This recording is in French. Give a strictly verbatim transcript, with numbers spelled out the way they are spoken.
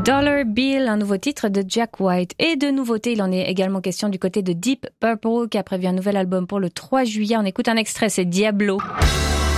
Dollar Bill, un nouveau titre de Jack White. Et de nouveautés, il en est également question du côté de Deep Purple qui a prévu un nouvel album pour le trois juillet. On écoute un extrait, c'est Diablo.